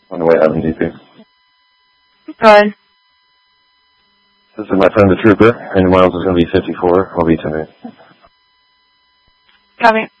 On the way out in DP. Go ahead. This is my friend the trooper. Randy miles is going to be 54. I'll be 10 minutes. Copy.